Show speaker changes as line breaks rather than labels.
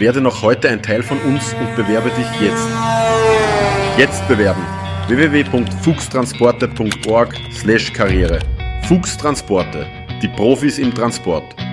Werde noch heute ein Teil von uns und bewerbe dich jetzt. Jetzt bewerben. www.fuchstransporte.org/Karriere. Fuchs Transporte. Die Profis im Transport.